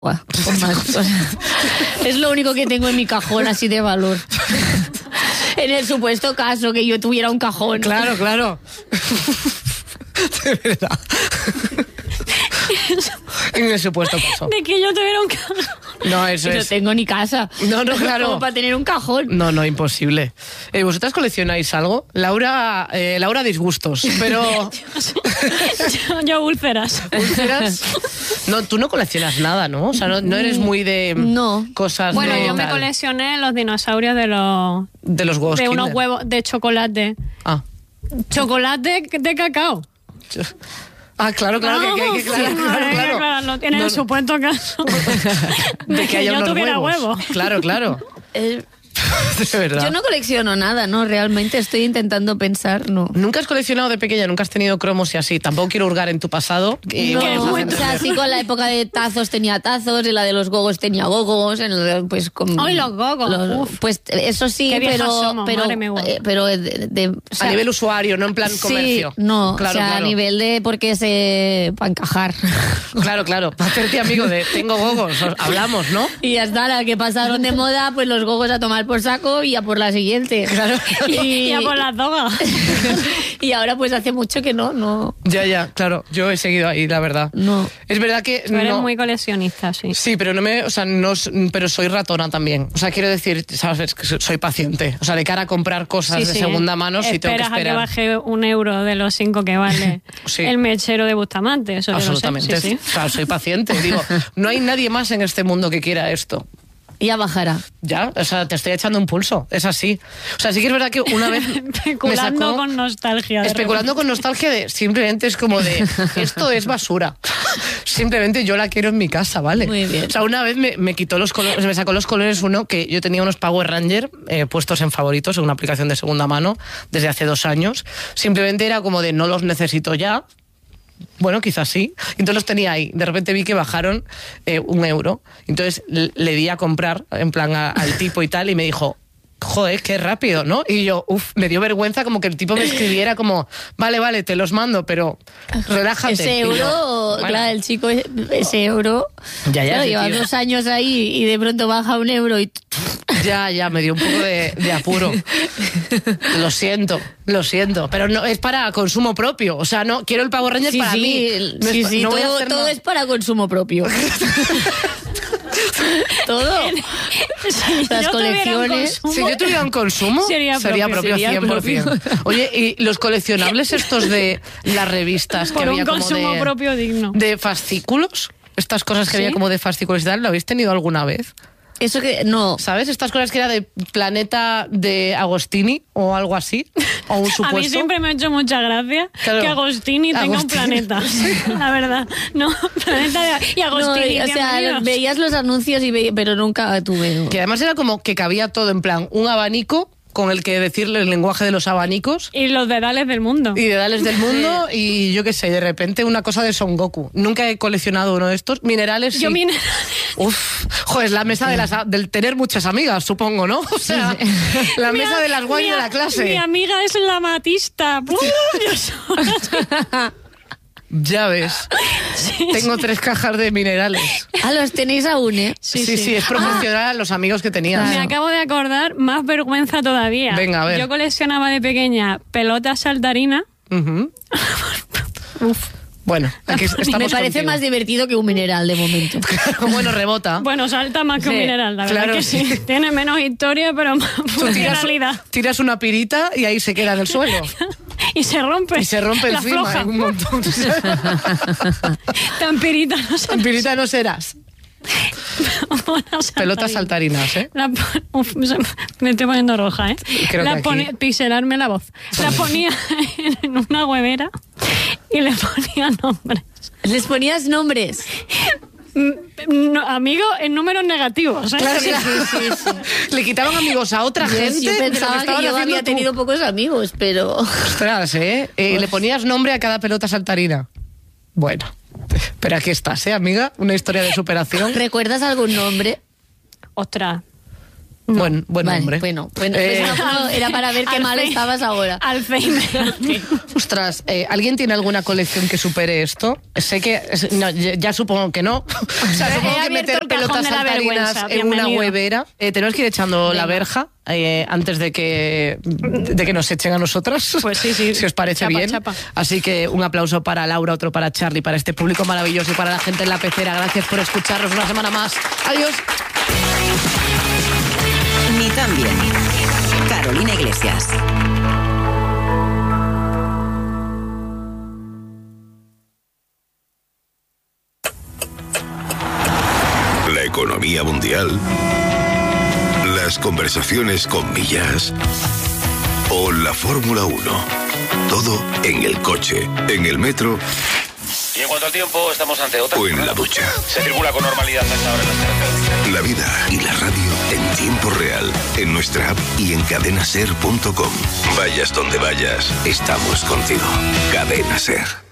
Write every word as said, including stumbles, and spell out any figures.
Buah, con más cosas. Es lo único que tengo en mi cajón así de valor. En el supuesto caso que yo tuviera un cajón. Claro, claro. De verdad. En el supuesto caso. De que yo tuviera un cajón. No, eso No es. tengo ni casa. No, no, claro. Como para tener un cajón. No, no, imposible. Eh, ¿Vosotras coleccionáis algo? Laura, eh, Laura disgustos, pero... yo, yo úlceras. ¿Úlceras? No, tú no coleccionas nada, ¿no? O sea, no, no eres muy de No. cosas Bueno, de yo me tal. coleccioné los dinosaurios de los... De los huevos de unos Kinder. huevos de chocolate. Ah. Chocolate de cacao. Ah, claro, claro, No, que, que, que- claro, sí, claro, hay que claro. aclararlo. En No, el no. supuesto caso De que haya yo unos tuviera huevos. huevos. Claro, claro. Eh, De verdad. yo no colecciono nada, ¿no? Realmente estoy intentando pensar, no. ¿Nunca has coleccionado de pequeña? ¿Nunca has tenido cromos y así? Tampoco quiero hurgar en tu pasado. Y No, vamos a o entender. sea, sí, con la época de tazos tenía tazos, en la de los gogos tenía gogos, en el, pues con... ¡Ay, los gogos! los- Uf. pues eso sí, Qué viejas pero... somos, pero, madre mía. eh, pero de, de- o A sea, nivel usuario, no en plan sí, comercio. no, Claro, o sea, claro. a nivel de porque se... para encajar. Claro, claro. Para hacerte amigo de tengo gogos, os- hablamos, ¿no? Y ya está, la que pasaron de moda, pues los gogos a tomar por saco y a por la siguiente. Claro. Y, Y a por las drogas. y ahora pues hace mucho que no, no, Ya, ya, claro. Yo he seguido ahí, la verdad. no. Es verdad que Tú eres no- muy coleccionista, sí. Sí, pero no me, o sea, no, s- pero soy ratona también. O sea, quiero decir, sabes, que soy paciente. O sea, de cara a comprar cosas Sí, de sí. segunda mano, sí tengo que Esperas a que esperar. baje un euro de los cinco que vale Sí. el mechero de Bustamante. Eso yo lo sé. Absolutamente. Sí, sí. O sea, soy paciente. Digo, no hay nadie más en este mundo que quiera esto. Ya bajará. Ya, o sea, te estoy echando un pulso. Es así. O sea, sí que es verdad que una vez me Especulando sacó... con nostalgia. de Especulando con nostalgia de simplemente es como de esto es basura. Simplemente yo la quiero en mi casa, ¿vale? Muy bien. O sea, una vez me, me quitó los colores, me sacó los colores uno que yo tenía unos Power Ranger eh, puestos en favoritos en una aplicación de segunda mano desde hace dos años. Simplemente era como de no los necesito ya. Bueno, quizás sí. Entonces los tenía ahí. De repente vi que bajaron eh, un euro. Entonces le, le di a comprar, en plan a- al tipo y tal, y me dijo, joder, qué rápido, ¿no? Y yo, uff, me dio vergüenza como que el tipo me escribiera como, vale, vale, te los mando, pero relájate. Ese Y yo, euro, bueno, claro, el chico, ese euro, Ya, ya, claro, ese lleva tío. dos años ahí y de pronto baja un euro y... Ya, ya, me dio un poco de, de apuro. Lo siento, lo siento. Pero no es para consumo propio. O sea, no quiero el Power Ranger Sí, para sí, mí. el- No es sí, pa- sí, no voy a todo, hacer todo nada. es para consumo propio. Todo. Si Las yo tuviera un colecciones. consumo, Si yo tuviera un consumo, Sería sería propio. propio, Sería cien por ciento. propio. Oye, ¿y los coleccionables estos de las revistas que por había un como consumo de, propio digno. de fascículos? Estas cosas que ¿Sí? había como de fascículos y tal, ¿lo habéis tenido alguna vez? Eso que, no. ¿Sabes? Estas cosas que era de Planeta de Agostini o algo así. O un A supuesto. mí siempre me ha hecho mucha gracia Claro. que Agostini tenga un Agostini. planeta. La verdad. No, planeta de... Y No, Agostini, o sea, bienvenidos. veías los anuncios y ve- pero nunca tuve. Que además era como que cabía todo en plan un abanico con el que decirle el lenguaje de los abanicos Y los dedales del mundo. y dedales del mundo y yo qué sé, de repente una cosa de Son Goku. Nunca he coleccionado uno de estos. Minerales sí. Yo minerales. Uf, joder, es la mesa de las, del tener muchas amigas, supongo, ¿no? O sea, la Mi mesa a- de las guays mi de a- la clase. Mi amiga es la matista. ¡Pum! Yo sola. Ya ves. Sí, Tengo tres cajas de minerales. Ah, los tenéis aún, ¿eh? Sí, sí, es promocionar a los amigos que tenías. Me acabo de acordar, más vergüenza todavía. Venga, a ver. Yo coleccionaba de pequeña pelotas saltarinas. Ujú. Bueno, aquí estamos Me parece contigo. más divertido que un mineral de momento. Bueno, rebota. Bueno, salta más que un Sí, mineral, la verdad claro, que sí. sí. Tiene menos historia, pero más Tú tiras, funcionalidad. tiras una pirita y ahí se queda en el suelo. Y se rompe. Y se rompe la encima floja. ¿eh? Un montón. Tan pirita, no sé. Pirita no serás. Pelotas saltarinas, ¿eh? La pon- Uf, se- me estoy poniendo roja, ¿eh? Creo la que aquí- pone- pixelarme la voz. La ponía en una huevera y le ponía nombres. Les ponías nombres. Mm, no, amigo, en números negativos. ¿eh? Claro, Sí, claro. sí, sí, sí. Le quitaban amigos a otra Yo, gente. yo de lo pensaba que, estabas yo haciendo había tú. tenido pocos amigos, pero... Ostras, ¿eh? Eh, Le ponías nombre a cada pelota saltarina. Bueno, pero aquí estás, ¿eh, amiga? Una historia de superación. ¿Recuerdas algún nombre? Ostras. Buen, buen Vale, hombre. bueno, bueno Eh, pues no, no, era para ver qué mal Alzheimer. estabas ahora. Alzheimer. Ostras, eh, ¿alguien tiene alguna colección que supere esto? Sé que, es- no, ya, ya supongo que no. O sea, He supongo que abierto meter el cajón pelotas de la saltarinas vergüenza. en una Bienvenido. huevera. Eh, tenemos que ir echando la verja eh, antes de que, de que nos echen a nosotras. Pues sí, sí. Si os parece Chapa, bien. chapa. Así que un aplauso para Laura, otro para Charlie, para este público maravilloso y para la gente en la pecera. Gracias por escucharnos una semana más. Adiós. Ni tan bien. Carolina Iglesias. La economía mundial, las conversaciones con Millas o la Fórmula uno. Todo en el coche, en el metro Y en cuanto al tiempo, estamos ante otra. o en la ducha. Se circula con normalidad hasta ahora en las carreteras. La vida y la radio en tiempo real, en nuestra app y en cadenaser punto com. Vayas donde vayas, estamos contigo. Cadena Ser.